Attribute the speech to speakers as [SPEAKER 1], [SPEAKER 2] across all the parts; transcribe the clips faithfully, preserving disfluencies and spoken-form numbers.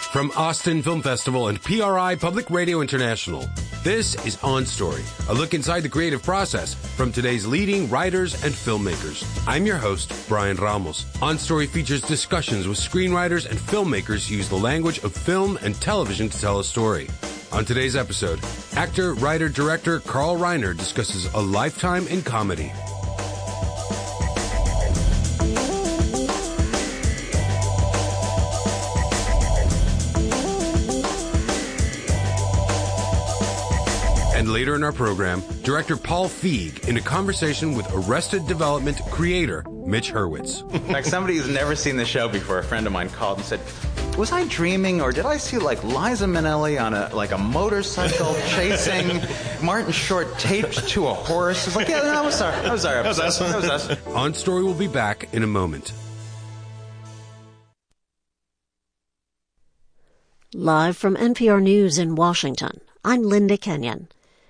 [SPEAKER 1] From Austin Film Festival and P R I Public Radio International, this is On Story, a look inside the creative process from today's leading writers and filmmakers. I'm your host, Brian Ramos. On Story features discussions with screenwriters and filmmakers who use the language of film and television to tell a story. On today's episode, actor, writer, director Carl Reiner discusses a lifetime in comedy. And later in our program, director Paul Feig in a conversation with Arrested Development creator Mitch Hurwitz.
[SPEAKER 2] Like somebody who's never seen the show before, a friend of mine called and said, was I dreaming, or did I see like Liza Minnelli on a like a motorcycle chasing Martin Short taped to a horse? It's like, yeah, that was our, that was our episode. That was us. That was us.
[SPEAKER 1] On Story will be back in a moment.
[SPEAKER 3] Live from N P R News in Washington, I'm Linda Kenyon.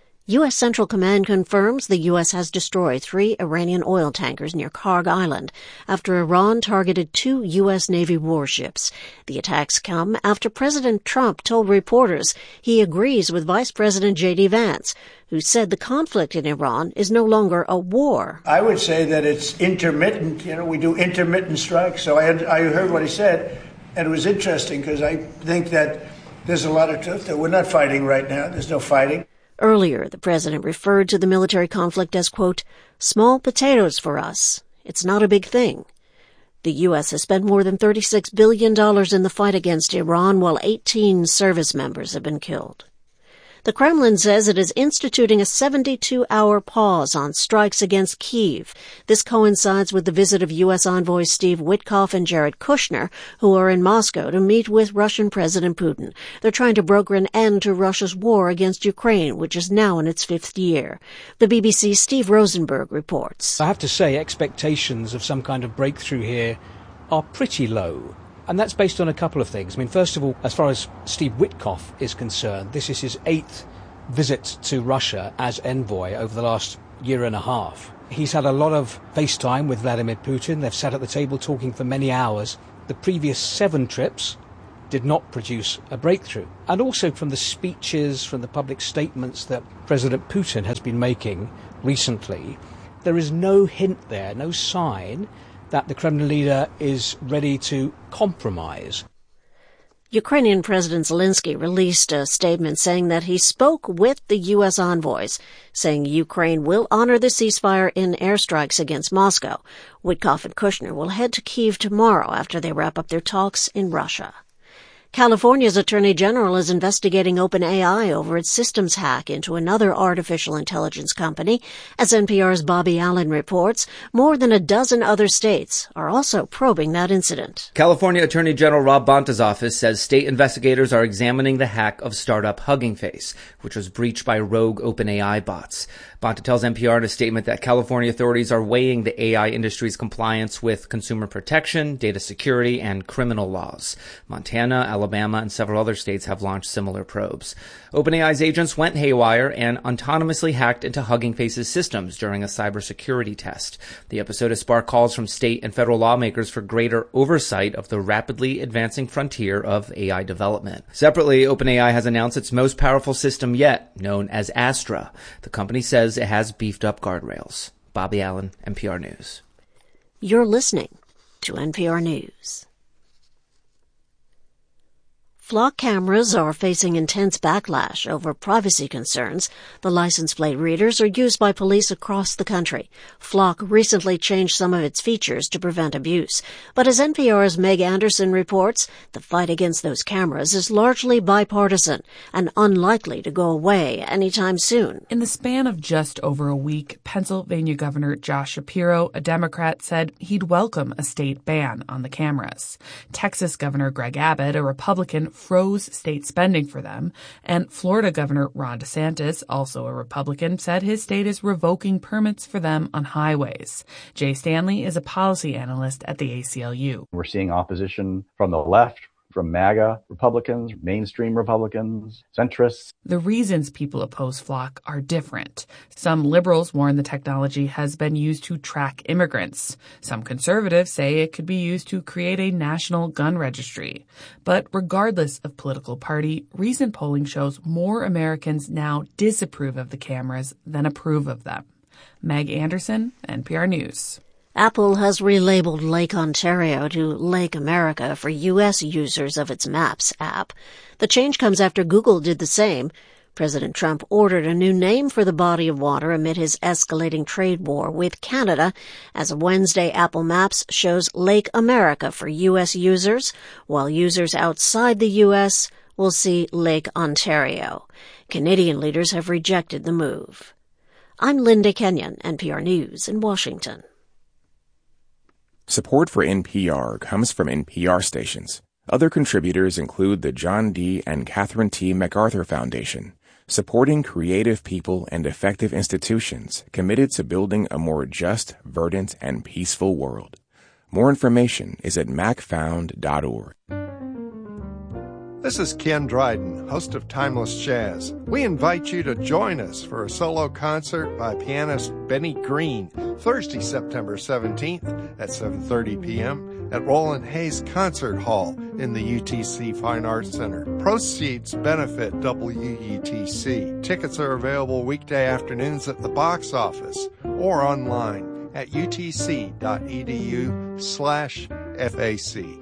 [SPEAKER 3] U S. Central Command confirms the U S has destroyed three Iranian oil tankers near Karg Island after Iran targeted two U S. Navy warships. The attacks come after President Trump told reporters he agrees with Vice President J D. Vance, who said the conflict in Iran is no longer a war.
[SPEAKER 4] I would say that it's intermittent. You know, we do intermittent strikes. So I, had, I heard what he said, and it was interesting because I think that there's a lot of truth that we're not fighting right now. There's no fighting.
[SPEAKER 3] Earlier, the president referred to the military conflict as, quote, small potatoes for us. It's not a big thing. The U S has spent more than thirty-six billion dollars in the fight against Iran, while eighteen service members have been killed. The Kremlin says it is instituting a seventy-two hour pause on strikes against Kyiv. This coincides with the visit of U S envoys Steve Witkoff and Jared Kushner, who are in Moscow to meet with Russian President Putin. They're trying to broker an end to Russia's war against Ukraine, which is now in its fifth year. The B B C's Steve Rosenberg reports.
[SPEAKER 5] I have to say, expectations of some kind of breakthrough here are pretty low. And that's based on a couple of things. I mean, first of all, as far as Steve Witkoff is concerned, this is his eighth visit to Russia as envoy over the last year and a half. He's had a lot of FaceTime with Vladimir Putin. They've sat at the table talking for many hours. The previous seven trips did not produce a breakthrough. And also from the speeches, from the public statements that President Putin has been making recently, there is no hint there, no sign that the Kremlin leader is ready to compromise.
[SPEAKER 3] Ukrainian President Zelensky released a statement saying that he spoke with the U S envoys, saying Ukraine will honor the ceasefire in airstrikes against Moscow. Witkoff and Kushner will head to Kyiv tomorrow after they wrap up their talks in Russia. California's Attorney General is investigating OpenAI over its systems hack into another artificial intelligence company. As N P R's Bobby Allen reports, more than a dozen other states are also probing that incident.
[SPEAKER 6] California Attorney General Rob Bonta's office says state investigators are examining the hack of startup Hugging Face, which was breached by rogue OpenAI bots. Bonta tells N P R in a statement that California authorities are weighing the A I industry's compliance with consumer protection, data security, and criminal laws. Montana, Alabama, and several other states have launched similar probes. OpenAI's agents went haywire and autonomously hacked into Hugging Face's systems during a cybersecurity test. The episode has sparked calls from state and federal lawmakers for greater oversight of the rapidly advancing frontier of A I development. Separately, OpenAI has announced its most powerful system yet, known as Astra. The company says it has beefed up guardrails. Bobby Allen, N P R News.
[SPEAKER 3] You're listening to N P R News. Flock cameras are facing intense backlash over privacy concerns. The license plate readers are used by police across the country. Flock recently changed some of its features to prevent abuse. But as N P R's Meg Anderson reports, the fight against those cameras is largely bipartisan and unlikely to go away anytime soon.
[SPEAKER 7] In the span of just over a week, Pennsylvania Governor Josh Shapiro, a Democrat, said he'd welcome a state ban on the cameras. Texas Governor Greg Abbott, a Republican, froze state spending for them, and Florida Governor Ron DeSantis, also a Republican, said his state is revoking permits for them on highways. Jay Stanley is a policy analyst at the A C L U.
[SPEAKER 8] We're seeing opposition from the left, from MAGA Republicans, mainstream Republicans, centrists.
[SPEAKER 7] The reasons people oppose FLoC are different. Some liberals warn the technology has been used to track immigrants. Some conservatives say it could be used to create a national gun registry. But regardless of political party, recent polling shows more Americans now disapprove of the cameras than approve of them. Meg Anderson, N P R News.
[SPEAKER 3] Apple has relabeled Lake Ontario to Lake America for U S users of its Maps app. The change comes after Google did the same. President Trump ordered a new name for the body of water amid his escalating trade war with Canada. As of Wednesday, Apple Maps shows Lake America for U S users, while users outside the U S will see Lake Ontario. Canadian leaders have rejected the move. I'm Linda Kenyon, N P R News in Washington.
[SPEAKER 9] Support for N P R comes from N P R stations. Other contributors include the John D. and Catherine T. MacArthur Foundation, supporting creative people and effective institutions committed to building a more just, verdant, and peaceful world. More information is at mac found dot org.
[SPEAKER 10] This is Ken Dryden, host of Timeless Jazz. We invite you to join us for a solo concert by pianist Benny Green, Thursday, September seventeenth at seven thirty p.m. at Roland Hayes Concert Hall in the U T C Fine Arts Center. Proceeds benefit W U T C. Tickets are available weekday afternoons at the box office or online at utc.edu slash FAC.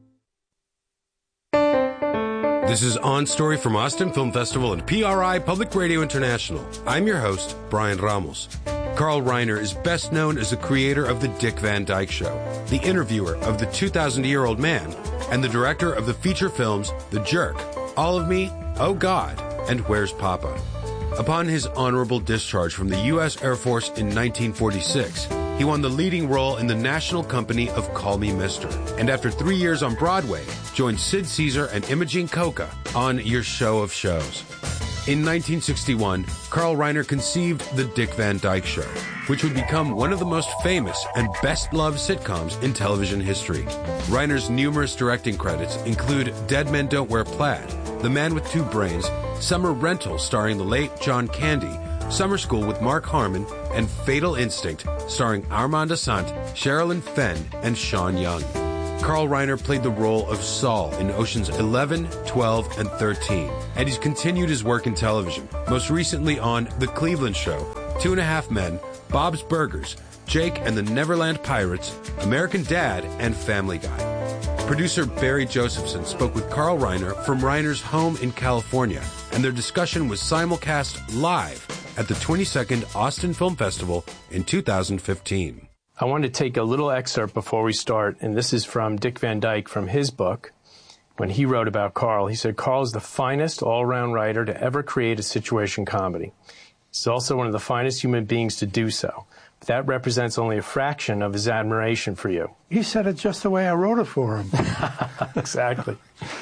[SPEAKER 1] This is On Story from Austin Film Festival and P R I Public Radio International. I'm your host, Brian Ramos. Carl Reiner is best known as the creator of The Dick Van Dyke Show, the interviewer of The two thousand Year Old Man, and the director of the feature films The Jerk, All of Me, Oh God, and Where's Papa? Upon his honorable discharge from the U S Air Force in nineteen forty-six, he won the leading role in the national company of Call Me Mister, and after three years on Broadway, joined Sid Caesar and Imogene Coca on Your Show of Shows. In nineteen sixty-one, Carl Reiner conceived The Dick Van Dyke Show, which would become one of the most famous and best-loved sitcoms in television history. Reiner's numerous directing credits include Dead Men Don't Wear Plaid, The Man with Two Brains, Summer Rental starring the late John Candy, Summer School with Mark Harmon, and Fatal Instinct starring Armand Assant, Sherilyn Fenn, and Sean Young. Carl Reiner played the role of Saul in Oceans eleven, twelve, and thirteen, and he's continued his work in television, most recently on The Cleveland Show, Two and a Half Men, Bob's Burgers, Jake and the Neverland Pirates, American Dad, and Family Guy. Producer Barry Josephson spoke with Carl Reiner from Reiner's home in California, and their discussion was simulcast live at the twenty-second Austin Film Festival in two thousand fifteen.
[SPEAKER 11] I want to take a little excerpt before we start, and this is from Dick Van Dyke from his book. When he wrote about Carl, he said, Carl is the finest all-around writer to ever create a situation comedy. He's also one of the finest human beings to do so. But that represents only a fraction of his admiration for you.
[SPEAKER 12] He said it just the way I wrote it for him.
[SPEAKER 11] Exactly.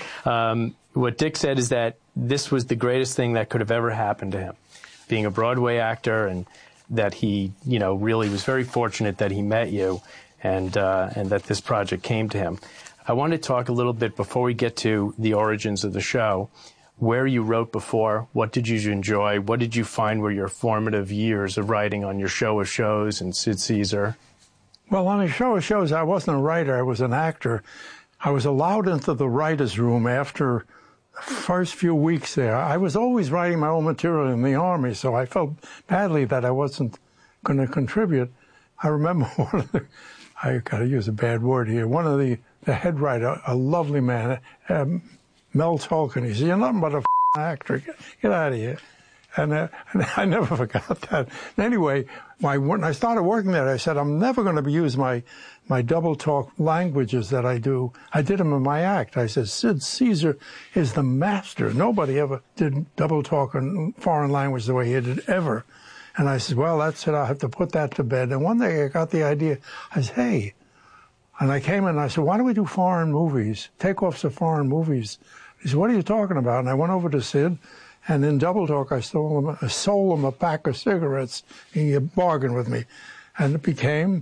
[SPEAKER 11] Um, what Dick said is that this was the greatest thing that could have ever happened to him, being a Broadway actor, and that he, you know, really was very fortunate that he met you and uh, and that this project came to him. I want to talk a little bit before we get to the origins of the show, where you wrote before, what did you enjoy, what did you find were your formative years of writing on Your Show of Shows and Sid Caesar?
[SPEAKER 12] Well, on Your Show of Shows, I wasn't a writer, I was an actor. I was allowed into the writer's room after first few weeks there. I was always writing my own material in the Army, so I felt badly that I wasn't going to contribute. I remember one of the, I got to use a bad word here, one of the, the head writer, a lovely man, um, Mel Tolkien, he said, you're nothing but a f- actor, get, get out of here. And, uh, and I never forgot that. And anyway, my, when I started working there, I said, I'm never going to use my my double talk languages that I do. I did them in my act. I said, Sid Caesar is the master. Nobody ever did double talk in foreign language the way he did ever. And I said, well, that's it. I'll have to put that to bed. And one day I got the idea. I said, hey. And I came in and I said, why do we do foreign movies, takeoffs of foreign movies? He said, what are you talking about? And I went over to Sid. And in double talk, I stole him, I sold him a pack of cigarettes. He bargained with me. And it became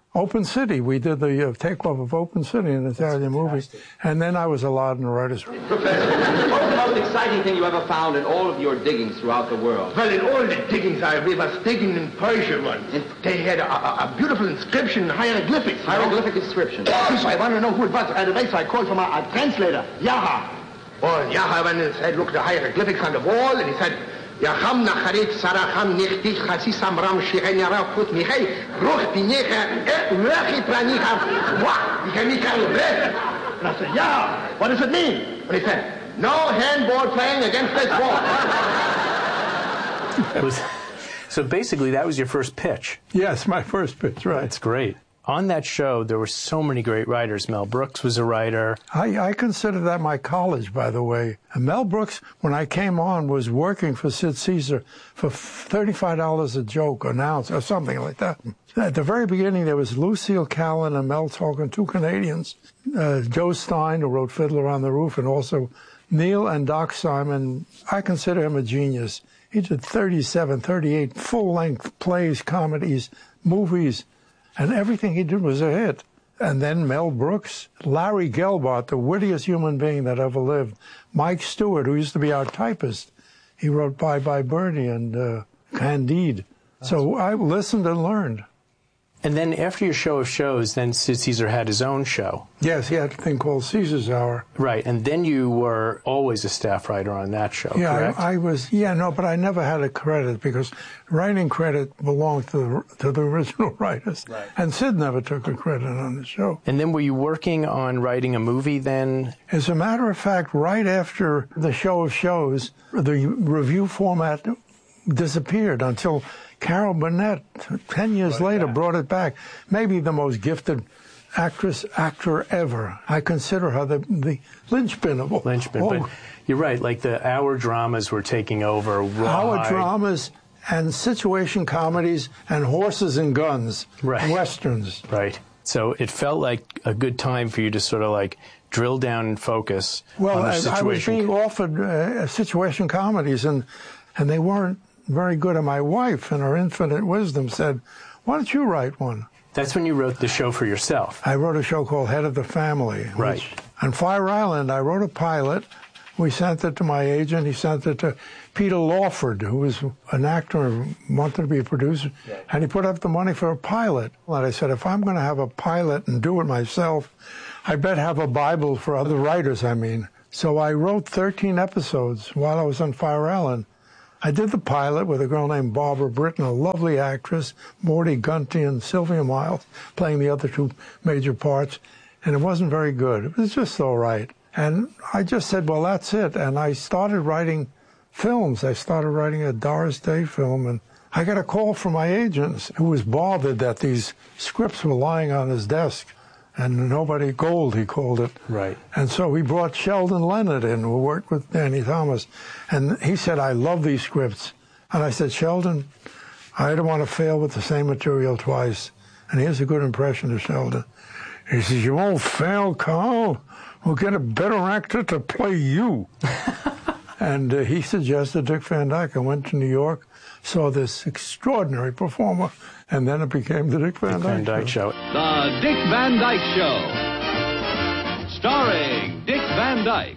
[SPEAKER 12] Open City. We did the uh, takeoff of Open City, an Italian movie. And then I was allowed in the writer's room.
[SPEAKER 13] Professor, what was the most exciting thing you ever found in all of your diggings throughout the world?
[SPEAKER 14] Well, in all the diggings I we was digging in Persia once. And they had a, a, a beautiful inscription in hieroglyphics.
[SPEAKER 13] Hieroglyphic inscription.
[SPEAKER 14] So I want to know who it was right away, so I called for my uh, translator, Yaha. Oh, Yaha went and said, look, the hieroglyphics on the wall, and he said, Yacham nacharit saracham nichtich chasisam ram shiren yarav put michei ruch pinecha rechi pranicha wah dikamicha lebrech. And I said, yeah, what does it mean? And he said, no handball playing against this wall.
[SPEAKER 11] That was, so basically, that was your first pitch.
[SPEAKER 12] Yes, my first pitch, right.
[SPEAKER 11] That's great. On that show, there were so many great writers. Mel Brooks was a writer.
[SPEAKER 12] I, I consider that my college, by the way. And Mel Brooks, when I came on, was working for Sid Caesar for thirty-five dollars a joke, an ounce, or something like that. At the very beginning, there was Lucille Callan and Mel Tolkien, two Canadians. Uh, Joe Stein, who wrote Fiddler on the Roof, and also Neil and Doc Simon. I consider him a genius. He did thirty-seven, thirty-eight full-length plays, comedies, movies. And everything he did was a hit. And then Mel Brooks, Larry Gelbart, the wittiest human being that ever lived, Mike Stewart, who used to be our typist. He wrote Bye Bye Birdie and uh, Candide. That's so I listened and learned.
[SPEAKER 11] And then after your show of shows, then Sid Caesar had his own show.
[SPEAKER 12] Yes, he had a thing called Caesar's Hour.
[SPEAKER 11] Right, and then you were always a staff writer on that show,
[SPEAKER 12] yeah,
[SPEAKER 11] correct?
[SPEAKER 12] I, I was, yeah, no, but I never had a credit because writing credit belonged to the, to the original writers. Right. And Sid never took a credit on the show.
[SPEAKER 11] And then were you working on writing a movie then?
[SPEAKER 12] As a matter of fact, right after the show of shows, the review format disappeared until Carol Burnett, ten years later, brought it back. Maybe the most gifted actress, actor ever. I consider her the, the linchpin of all.
[SPEAKER 11] Linchpin,
[SPEAKER 12] all.
[SPEAKER 11] But you're right, like the hour dramas were taking over.
[SPEAKER 12] Hour dramas and situation comedies and horses and guns,
[SPEAKER 11] right.
[SPEAKER 12] Westerns.
[SPEAKER 11] Right. So it felt like a good time for you to sort of like drill down and focus
[SPEAKER 12] well,
[SPEAKER 11] on the situation.
[SPEAKER 12] Well, I was being offered uh, situation comedies, and and they weren't very good. And my wife, in her infinite wisdom, said, why don't you write one?
[SPEAKER 11] That's when you wrote the show for yourself.
[SPEAKER 12] I wrote a show called Head of the Family.
[SPEAKER 11] Right.
[SPEAKER 12] Which, on Fire Island, I wrote a pilot. We sent it to my agent. He sent it to Peter Lawford, who was an actor and wanted to be a producer. Right. And he put up the money for a pilot. And I said, if I'm going to have a pilot and do it myself, I bet have a Bible for other writers, I mean. So I wrote thirteen episodes while I was on Fire Island. I did the pilot with a girl named Barbara Britton, a lovely actress, Morty Gunty and Sylvia Miles playing the other two major parts, and it wasn't very good. It was just all right. And I just said, well, that's it. And I started writing films. I started writing a Doris Day film, and I got a call from my agent who was bothered that these scripts were lying on his desk. And nobody, gold, he called it.
[SPEAKER 11] Right.
[SPEAKER 12] And so he brought Sheldon Leonard in, who worked with Danny Thomas. And he said, I love these scripts. And I said, Sheldon, I don't want to fail with the same material twice. And here's a good impression of Sheldon. He says, you won't fail, Carl. We'll get a better actor to play you. And uh, he suggested Dick Van Dyke. I went to New York, saw this extraordinary performer, and then it became the Dick Van,
[SPEAKER 11] Dick
[SPEAKER 12] Dyke,
[SPEAKER 11] Van Dyke
[SPEAKER 12] show.
[SPEAKER 11] show.
[SPEAKER 15] The Dick Van Dyke Show, starring Dick Van Dyke.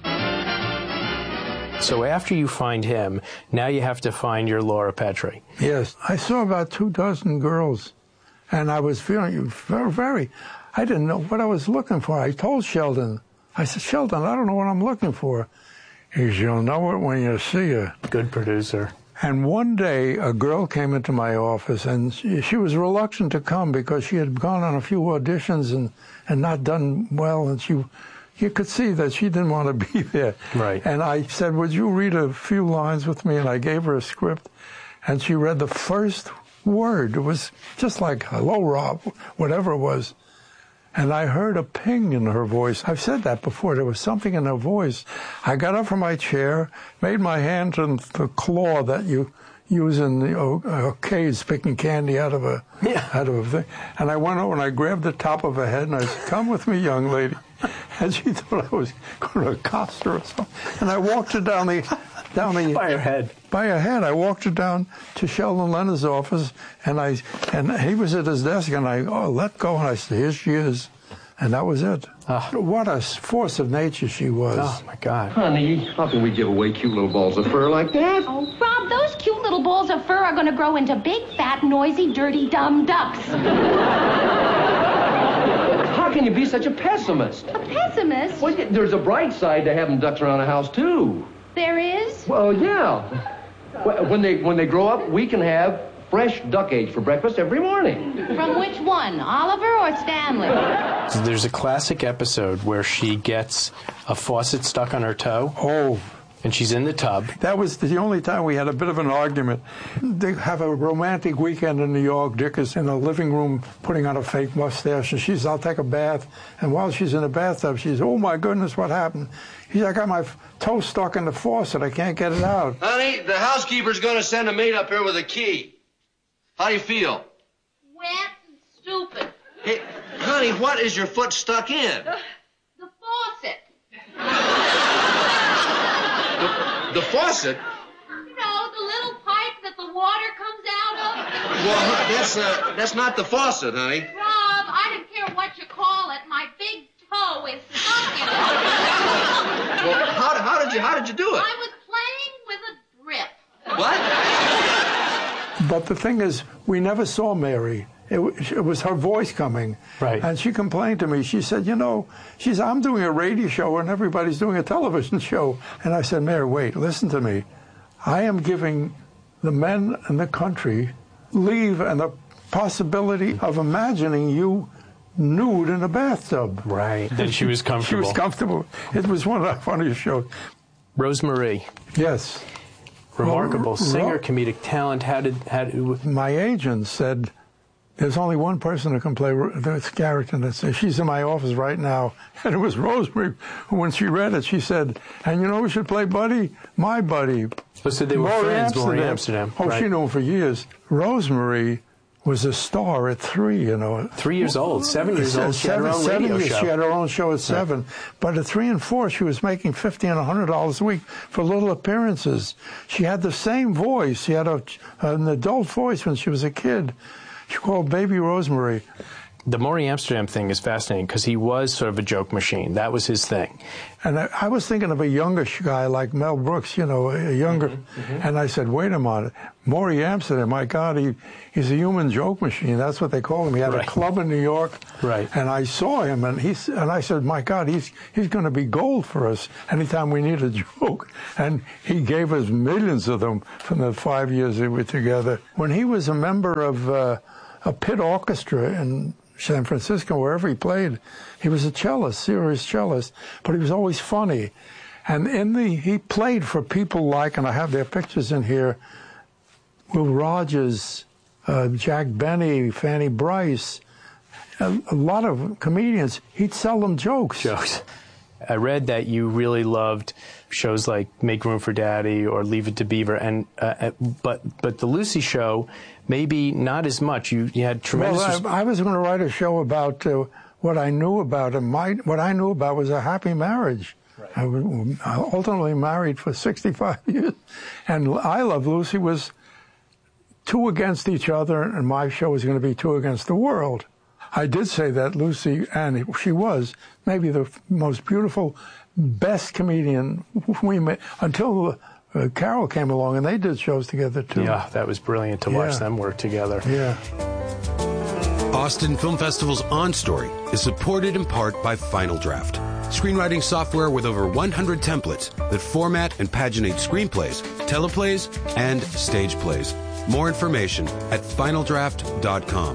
[SPEAKER 11] So after you find him, now you have to find your Laura Petrie.
[SPEAKER 12] Yes. I saw about two dozen girls, and I was feeling very, very, I didn't know what I was looking for. I told Sheldon, I said, Sheldon, I don't know what I'm looking for. He said, you'll know it when you see it.
[SPEAKER 11] Good producer.
[SPEAKER 12] And one day, a girl came into my office, and she, she was reluctant to come because she had gone on a few auditions and, and not done well, and she, you could see that she didn't want to be there.
[SPEAKER 11] Right.
[SPEAKER 12] And I said, would you read a few lines with me? And I gave her a script, and she read the first word. It was just like, hello, Rob, whatever it was. And I heard a ping in her voice. I've said that before. There was something in her voice. I got up from my chair, made my hand to the claw that you use in the arcades, picking candy out of a
[SPEAKER 11] yeah.
[SPEAKER 12] out of a thing. And I went over and I grabbed the top of her head and I said, come with me, young lady. And she thought I was going to accost her or something. And I walked her down the down the
[SPEAKER 11] by her head.
[SPEAKER 12] By her head. I walked her down to Sheldon Leonard's office, and I and he was at his desk, and I oh let go, and I said, "Here she is," and that was it. Uh, what a force of nature she was!
[SPEAKER 11] Oh my God,
[SPEAKER 13] honey, how can we give away cute little balls of fur like that?
[SPEAKER 16] Oh, Rob, those cute little balls of fur are going to grow into big, fat, noisy, dirty, dumb ducks.
[SPEAKER 13] How can you be such a pessimist?
[SPEAKER 16] A pessimist?
[SPEAKER 13] Well, there's a bright side to having ducks around the house, too.
[SPEAKER 16] There is?
[SPEAKER 13] Well, yeah. When they when they grow up, we can have fresh duck eggs for breakfast every morning.
[SPEAKER 16] From which one, Oliver or Stanley?
[SPEAKER 11] There's a classic episode where she gets a faucet stuck on her toe.
[SPEAKER 12] Oh.
[SPEAKER 11] And she's in the tub.
[SPEAKER 12] That was the only time we had a bit of an argument. They have a romantic weekend in New York. Dick is in the living room putting on a fake mustache, and she's, I'll take a bath. And while she's in the bathtub, she's, oh, my goodness, what happened? He's, I got my toe stuck in the faucet. I can't get it out.
[SPEAKER 17] Honey, the housekeeper's going to send a maid up here with a key. How do you feel?
[SPEAKER 16] Wet and stupid.
[SPEAKER 17] Hey, honey, what is your foot stuck in?
[SPEAKER 16] The, the faucet.
[SPEAKER 17] The, the faucet?
[SPEAKER 16] You know, the little pipe that the water comes out of.
[SPEAKER 17] Well, that's, uh, that's not the faucet, honey.
[SPEAKER 16] Rob, I don't care what you call it. My big toe is stuck in it.
[SPEAKER 17] Well, how, how did you how did you do it?
[SPEAKER 16] I was playing with a drip.
[SPEAKER 17] What?
[SPEAKER 12] But the thing is, we never saw Mary. It, it was her voice coming.
[SPEAKER 11] Right.
[SPEAKER 12] And she complained to me. She said, you know, she said, I'm doing a radio show and everybody's doing a television show. And I said, Mary, wait, listen to me. I am giving the men in the country leave and the possibility of imagining you nude in a bathtub.
[SPEAKER 11] Right. Then she was comfortable.
[SPEAKER 12] She was comfortable. It was one of the funniest shows.
[SPEAKER 11] Rosemary.
[SPEAKER 12] Yes.
[SPEAKER 11] Remarkable
[SPEAKER 12] Ro-
[SPEAKER 11] singer,
[SPEAKER 12] Ro-
[SPEAKER 11] comedic talent. How did, how did...
[SPEAKER 12] My agent said, there's only one person who can play this character. And it's, she's in my office right now. And it was Rosemary. When she read it, she said, and you know who should play Buddy? My buddy.
[SPEAKER 11] So they were
[SPEAKER 12] Maury
[SPEAKER 11] friends,
[SPEAKER 12] Amsterdam.
[SPEAKER 11] Maury Amsterdam.
[SPEAKER 12] Oh,
[SPEAKER 11] right.
[SPEAKER 12] she knew him for years. Rosemary was a star at three, you know.
[SPEAKER 11] Three years old, seven years old. She
[SPEAKER 12] seven,
[SPEAKER 11] had her own
[SPEAKER 12] seven
[SPEAKER 11] radio
[SPEAKER 12] years,
[SPEAKER 11] show.
[SPEAKER 12] She had her own show at seven. Yeah. But at three and four, she was making fifty and a hundred dollars a week for little appearances. She had the same voice. She had a, an adult voice when she was a kid. She called Baby Rosemary.
[SPEAKER 11] The Maury Amsterdam thing is fascinating because he was sort of a joke machine. That was his thing.
[SPEAKER 12] And I, I was thinking of a youngish guy like Mel Brooks, you know, a younger. Mm-hmm, mm-hmm. And I said, wait a minute, Maury Amsterdam, my God, he, he's a human joke machine. That's what they call him. He had right. a club in New York.
[SPEAKER 11] Right.
[SPEAKER 12] And I saw him, and he and I said, my God, he's he's going to be gold for us anytime we need a joke. And he gave us millions of them from the five years we were together. When he was a member of uh, a pit orchestra in San Francisco, wherever he played, he was a cellist, serious cellist, but he was always funny. And in the he played for people like, and I have their pictures in here, Will Rogers, uh, Jack Benny, Fanny Bryce, a, a lot of comedians. He'd sell them jokes.
[SPEAKER 11] Jokes. I read that you really loved shows like Make Room for Daddy or Leave It to Beaver, and uh, but but the Lucy Show, maybe not as much. You, you had tremendous.
[SPEAKER 12] Well, I, I was going to write a show about uh, what I knew about him. My, what I knew about was a happy marriage. Right. I was ultimately married for sixty-five years, and I Love Lucy was two against each other, and my show was going to be two against the world. I did say that Lucy, and she was maybe the most beautiful, best comedian we met until uh, Carol came along, and they did shows together too.
[SPEAKER 11] Yeah, that was brilliant to
[SPEAKER 12] yeah.
[SPEAKER 11] watch them work together.
[SPEAKER 12] Yeah.
[SPEAKER 1] Austin Film Festival's On Story is supported in part by Final Draft, screenwriting software with over one hundred templates that format and paginate screenplays, teleplays, and stage plays. More information at final draft dot com.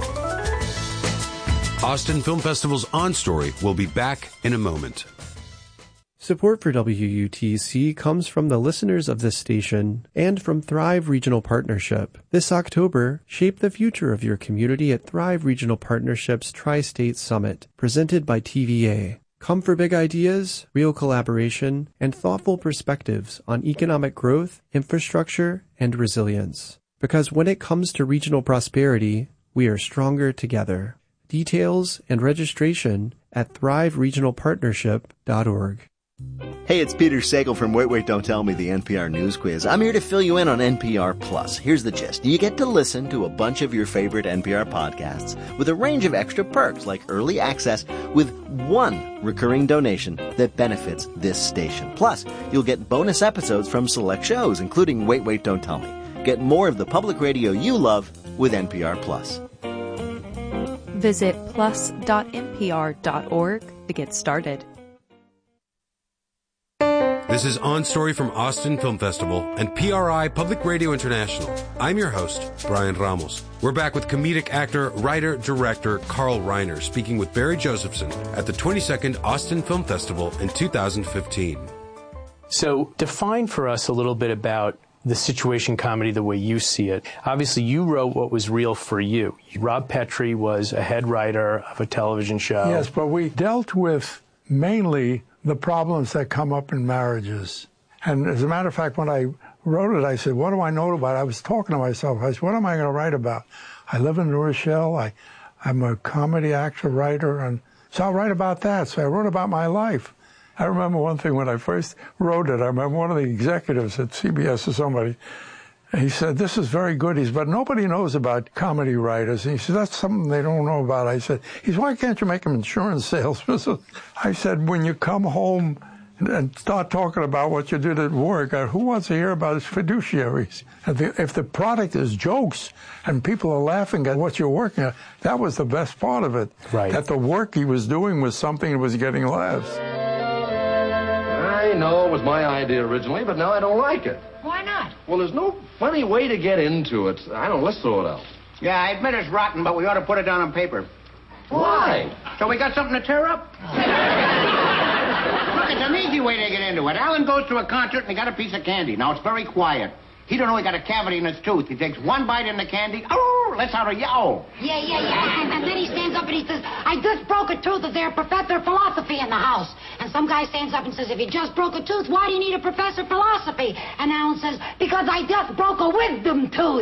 [SPEAKER 1] Austin Film Festival's On Story will be back in a moment.
[SPEAKER 18] Support for W U T C comes from the listeners of this station and from Thrive Regional Partnership. This October, shape the future of your community at Thrive Regional Partnership's Tri-State Summit, presented by T V A. Come for big ideas, real collaboration, and thoughtful perspectives on economic growth, infrastructure, and resilience. Because when it comes to regional prosperity, we are stronger together. Details and registration at thrive regional partnership dot org.
[SPEAKER 19] Hey, it's Peter Sagal from Wait, Wait, Don't Tell Me, the N P R News Quiz. I'm here to fill you in on N P R Plus. Here's the gist. You get to listen to a bunch of your favorite N P R podcasts with a range of extra perks like early access with one recurring donation that benefits this station. Plus, you'll get bonus episodes from select shows, including Wait, Wait, Don't Tell Me. Get more of the public radio you love with N P R Plus.
[SPEAKER 20] Visit plus dot n p r dot org to get started.
[SPEAKER 1] This is On Story from Austin Film Festival and P R I Public Radio International. I'm your host, Brian Ramos. We're back with comedic actor, writer, director Carl Reiner speaking with Barry Josephson at the twenty-second Austin Film Festival in two thousand fifteen.
[SPEAKER 11] So define for us a little bit about the situation comedy the way you see it. Obviously, you wrote what was real for you. Rob Petrie was a head writer of a television show.
[SPEAKER 12] Yes, but we dealt with mainly the problems that come up in marriages. And as a matter of fact, when I wrote it, I said, what do I know about it? I was talking to myself. I said, what am I going to write about? I live in New Rochelle. I, I'm a comedy actor, writer, and so I'll write about that. So I wrote about my life. I remember one thing when I first wrote it. I remember one of the executives at C B S or somebody, he said, this is very good. He said, but nobody knows about comedy writers. And he said, that's something they don't know about. I said, he said, why can't you make them insurance salesmen? I said, when you come home and start talking about what you did at work, who wants to hear about fiduciaries? If the, if the product is jokes and people are laughing at what you're working at, that was the best part of it.
[SPEAKER 11] Right.
[SPEAKER 12] That the work he was doing was something that was getting laughs.
[SPEAKER 13] I know it was my idea originally, but now I don't like it.
[SPEAKER 21] Why not?
[SPEAKER 13] Well, there's no funny way to get into it. I don't know, let's throw it out.
[SPEAKER 21] Yeah, I admit it's rotten, but we ought to put it down on paper.
[SPEAKER 13] Why?
[SPEAKER 21] So we got something to tear up? Look, it's an easy way to get into it. Alan goes to a concert and he got a piece of candy. Now, it's very quiet. He don't know he got a cavity in his tooth. He takes one bite in the candy. Oh, lets out a yowl. Yeah, yeah, yeah. And, and then he stands up and he says, I just broke a tooth. Is there a professor of philosophy in the house? And some guy stands up and says, if you just broke a tooth, why do you need a professor of philosophy? And Alan says, because I just broke a wisdom tooth.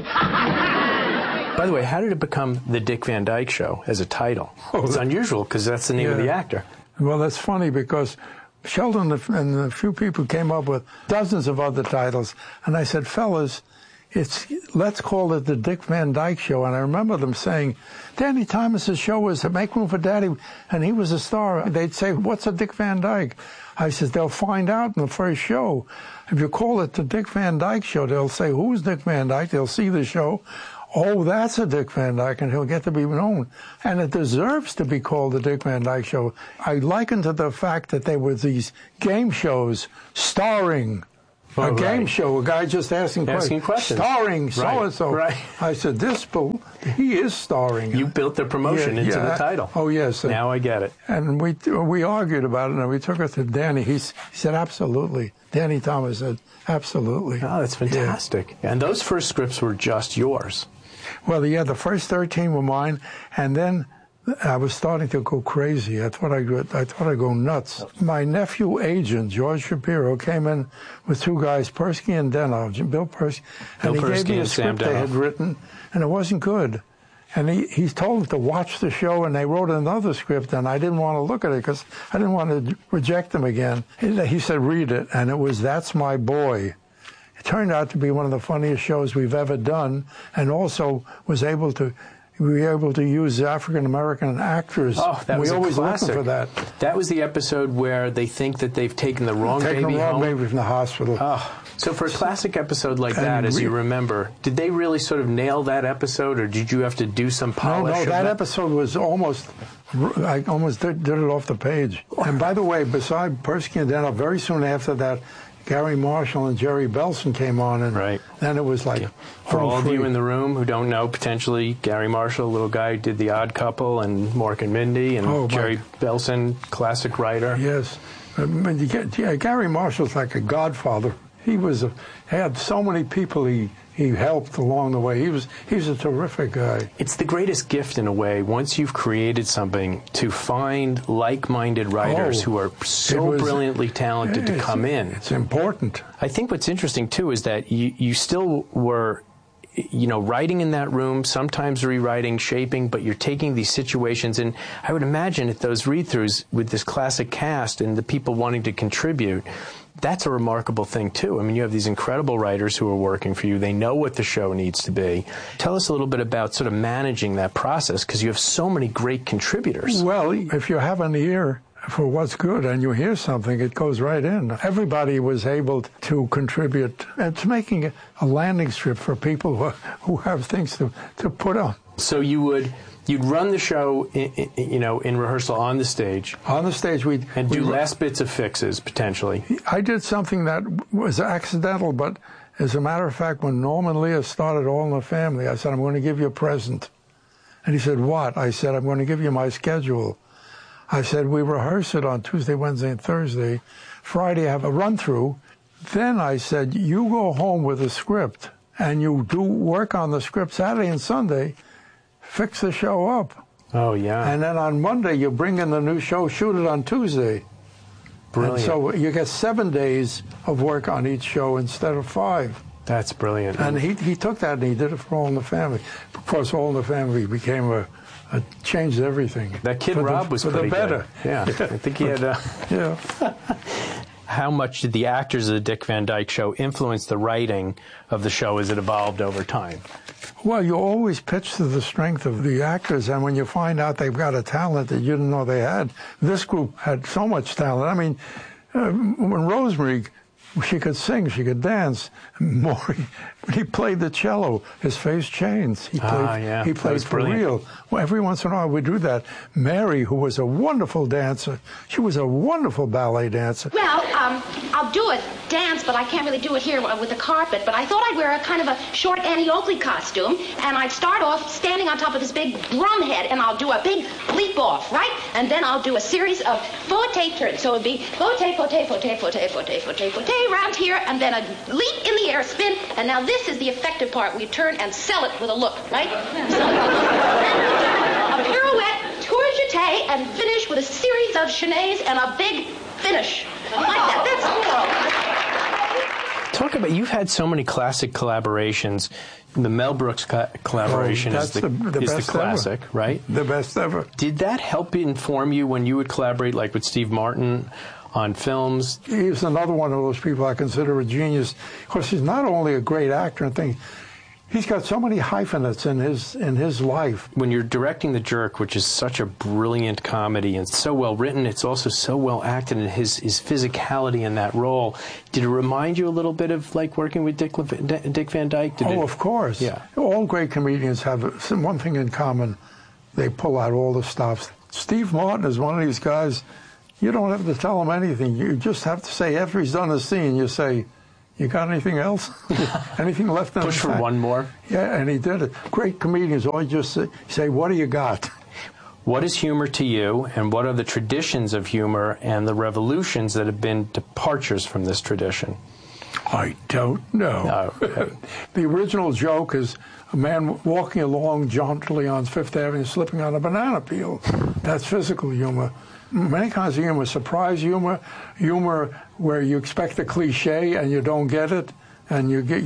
[SPEAKER 11] By the way, how did it become the Dick Van Dyke Show as a title? Oh, it's unusual because that's the name
[SPEAKER 12] yeah.
[SPEAKER 11] of the actor.
[SPEAKER 12] Well, that's funny because Sheldon and a few people came up with dozens of other titles. And I said, fellas, it's let's call it the Dick Van Dyke Show. And I remember them saying, Danny Thomas's show was to Make Room for Daddy, and he was a star. They'd say, what's a Dick Van Dyke? I said, they'll find out in the first show. If you call it the Dick Van Dyke Show, they'll say, who's Dick Van Dyke? They'll see the show. Oh, that's a Dick Van Dyke, and he'll get to be known. And it deserves to be called the Dick Van Dyke Show. I likened to the fact that there were these game shows starring
[SPEAKER 11] oh,
[SPEAKER 12] a game
[SPEAKER 11] right.
[SPEAKER 12] show, a guy just asking,
[SPEAKER 11] asking
[SPEAKER 12] questions,
[SPEAKER 11] questions.
[SPEAKER 12] starring so-and-so.
[SPEAKER 11] Right, right.
[SPEAKER 12] I said, this, he is starring.
[SPEAKER 11] You built the promotion
[SPEAKER 12] yeah,
[SPEAKER 11] into
[SPEAKER 12] yeah.
[SPEAKER 11] the title.
[SPEAKER 12] Oh, yes.
[SPEAKER 11] Now I get it.
[SPEAKER 12] And we we argued about it, and we took it to Danny. He, he said, absolutely. Danny Thomas said, absolutely.
[SPEAKER 11] Oh, that's fantastic. Yeah. And those first scripts were just yours.
[SPEAKER 12] Well, yeah, the first thirteen were mine, and then I was starting to go crazy. I thought I'd go, I thought I'd go nuts. My nephew agent, George Shapiro, came in with two guys, Persky and Denov, Bill Persky, and
[SPEAKER 11] Bill
[SPEAKER 12] he
[SPEAKER 11] Persky
[SPEAKER 12] gave me a
[SPEAKER 11] and
[SPEAKER 12] script
[SPEAKER 11] Sam
[SPEAKER 12] they had
[SPEAKER 11] Denov.
[SPEAKER 12] written, and it wasn't good. And he, he told them to watch the show, and they wrote another script, and I didn't want to look at it because I didn't want to reject them again. He, he said, read it, and it was That's My Boy. It turned out to be one of the funniest shows we've ever done, and also was able to we were able to use African American actors.
[SPEAKER 11] Oh, that was
[SPEAKER 12] we
[SPEAKER 11] a
[SPEAKER 12] always
[SPEAKER 11] classic.
[SPEAKER 12] looking for that.
[SPEAKER 11] That was the episode where they think that they've taken the wrong
[SPEAKER 12] Taking
[SPEAKER 11] baby
[SPEAKER 12] the wrong
[SPEAKER 11] home.
[SPEAKER 12] baby from the hospital.
[SPEAKER 11] Oh, so for a classic episode like that,
[SPEAKER 12] And
[SPEAKER 11] as
[SPEAKER 12] we-
[SPEAKER 11] you remember, did they really sort of nail that episode, or did you have to do some
[SPEAKER 12] No,
[SPEAKER 11] polish?
[SPEAKER 12] no,
[SPEAKER 11] of
[SPEAKER 12] that episode was almost, I almost did, did it off the page. And by the way, beside Persky and Denov, very soon after that, Gary Marshall and Jerry Belson came on, and
[SPEAKER 11] right.
[SPEAKER 12] then it was like,
[SPEAKER 11] For all of
[SPEAKER 12] free.
[SPEAKER 11] you in the room who don't know, potentially Gary Marshall, a little guy, did The Odd Couple and Mork and Mindy, and
[SPEAKER 12] Oh, my-
[SPEAKER 11] Jerry Belson, classic writer.
[SPEAKER 12] Yes. I mean, you get- yeah, Gary Marshall's like a godfather. He was a, had so many people he, he helped along the way. He was he was a terrific guy.
[SPEAKER 11] It's the greatest gift in a way, once you've created something, to find like-minded writers
[SPEAKER 12] Oh,
[SPEAKER 11] who are
[SPEAKER 12] it
[SPEAKER 11] so
[SPEAKER 12] was-
[SPEAKER 11] brilliantly talented to
[SPEAKER 12] It's-
[SPEAKER 11] come in.
[SPEAKER 12] It's important.
[SPEAKER 11] I think what's interesting, too, is that you, you still were you know, writing in that room, sometimes rewriting, shaping, but you're taking these situations, and I would imagine at those read-throughs with this classic cast and the people wanting to contribute, that's a remarkable thing, too. I mean, you have these incredible writers who are working for you. They know what the show needs to be. Tell us a little bit about sort of managing that process, because you have so many great contributors.
[SPEAKER 12] Well, if you have an ear for what's good and you hear something, it goes right in. Everybody was able to contribute. It's making a landing strip for people who, who have things to, to put on.
[SPEAKER 11] So you would... You'd run the show, in, in, you know, in rehearsal on the stage.
[SPEAKER 12] On the stage, we'd...
[SPEAKER 11] And do
[SPEAKER 12] we'd,
[SPEAKER 11] last bits of fixes, potentially.
[SPEAKER 12] I did something that was accidental, but as a matter of fact, when Norman Lear started All in the Family, I said, I'm going to give you a present. And he said, what? I said, I'm going to give you my schedule. I said, we rehearse it on Tuesday, Wednesday, and Thursday. Friday, I have a run-through. Then I said, you go home with a script, and you do work on the script Saturday and Sunday, fix the show up.
[SPEAKER 11] Oh, yeah.
[SPEAKER 12] And then on Monday, you bring in the new show, shoot it on Tuesday.
[SPEAKER 11] Brilliant.
[SPEAKER 12] And so you get seven days of work on each show instead of five.
[SPEAKER 11] That's brilliant.
[SPEAKER 12] And he he took that and he did it for All in the Family. Of course, All in the Family became a, a changed everything.
[SPEAKER 11] That kid
[SPEAKER 12] for
[SPEAKER 11] Rob
[SPEAKER 12] the,
[SPEAKER 11] was
[SPEAKER 12] for
[SPEAKER 11] pretty
[SPEAKER 12] the better.
[SPEAKER 11] Good. Yeah, I think he had... Uh...
[SPEAKER 12] yeah.
[SPEAKER 11] How much did the actors of the Dick Van Dyke Show influence the writing of the show as it evolved over time?
[SPEAKER 12] Well, you always pitch to the strength of the actors, and when you find out they've got a talent that you didn't know they had, this group had so much talent. I mean, uh, when Rosemary, she could sing, she could dance. Maury, he played the cello. His face changed. He played,
[SPEAKER 11] ah, yeah.
[SPEAKER 12] he played for
[SPEAKER 11] brilliant.
[SPEAKER 12] real. Well, every once in a while we do that. Mary, who was a wonderful dancer, she was a wonderful ballet dancer.
[SPEAKER 16] Well, um, I'll do a dance, but I can't really do it here with the carpet. But I thought I'd wear a kind of a short Annie Oakley costume, and I'd start off standing on top of this big drum head, and I'll do a big leap off, right? And then I'll do a series of faute turns. So it'd be faute, faute, faute, faute, faute, faute, faute, round here, and then a leap in the air, spin, and now this is the effective part. We turn and sell it with a look, right? So, a pirouette, tour jeté, and finish with a series of chaînés and a big finish. Like that. That's
[SPEAKER 11] Talk about, you've had so many classic collaborations. The Mel Brooks co- collaboration
[SPEAKER 12] oh,
[SPEAKER 11] is the,
[SPEAKER 12] the, the,
[SPEAKER 11] is
[SPEAKER 12] best
[SPEAKER 11] the classic,
[SPEAKER 12] ever.
[SPEAKER 11] right?
[SPEAKER 12] The best ever.
[SPEAKER 11] Did that help inform you when you would collaborate, like with Steve Martin, on films?
[SPEAKER 12] He's another one of those people I consider a genius. Of course, he's not only a great actor and things, he's got so many hyphenates in his in his life.
[SPEAKER 11] When you're directing The Jerk, which is such a brilliant comedy and so well written, it's also so well acted, and his, his physicality in that role, did it remind you a little bit of like working with Dick, Dick Van Dyke? Did
[SPEAKER 12] oh,
[SPEAKER 11] it...
[SPEAKER 12] of course.
[SPEAKER 11] Yeah.
[SPEAKER 12] All great comedians have one thing in common. They pull out all the stops. Steve Martin is one of these guys, you don't have to tell him anything. You just have to say, after he's done a scene, you say, you got anything else? Anything left in the
[SPEAKER 11] Push for
[SPEAKER 12] tank?
[SPEAKER 11] one more?
[SPEAKER 12] Yeah, and he did it. Great comedians always just say, say, what do you got?
[SPEAKER 11] What is humor to you, and what are the traditions of humor and the revolutions that have been departures from this tradition?
[SPEAKER 12] I don't know.
[SPEAKER 11] No.
[SPEAKER 12] The original joke is a man walking along jauntily on Fifth Avenue slipping on a banana peel. That's physical humor. Many kinds of humor, surprise humor, humor where you expect a cliche and you don't get it, and you get